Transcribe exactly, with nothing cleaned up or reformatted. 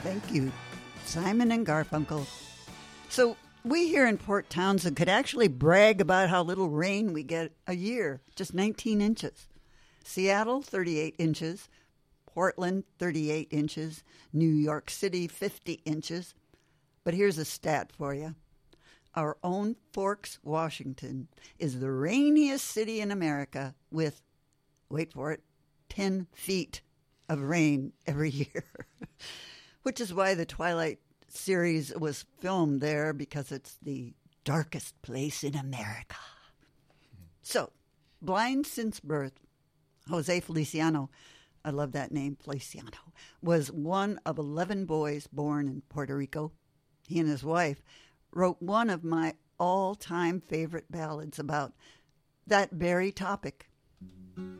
Thank you, Simon and Garfunkel. So we here in Port Townsend could actually brag about how little rain we get a year, just nineteen inches. Seattle, thirty-eight inches. Portland, thirty-eight inches. New York City, fifty inches. But here's a stat for you. Our own Forks, Washington, is the rainiest city in America with, wait for it, ten feet of rain every year. Which is why the Twilight series was filmed there, because it's the darkest place in America. So, blind since birth, Jose Feliciano, I love that name, Feliciano, was one of eleven boys born in Puerto Rico. He and his wife wrote one of my all-time favorite ballads about that very topic.